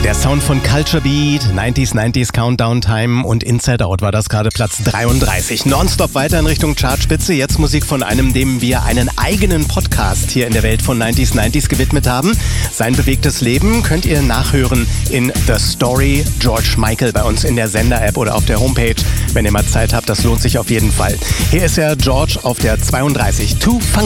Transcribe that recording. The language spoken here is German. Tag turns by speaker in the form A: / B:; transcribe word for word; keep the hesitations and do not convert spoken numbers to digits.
A: Der Sound von Culture Beat, neunziger neunziger Countdown Time und Inside Out war das gerade Platz dreiunddreißig. Nonstop weiter in Richtung Chartspitze. Jetzt Musik von einem, dem wir einen eigenen Podcast hier in der Welt von neunziger neunziger gewidmet haben. Sein bewegtes Leben könnt ihr nachhören in The Story George Michael bei uns in der Sender-App oder auf der Homepage. Wenn ihr mal Zeit habt, das lohnt sich auf jeden Fall. Hier ist ja George auf der zweiunddreißig. Too Funky.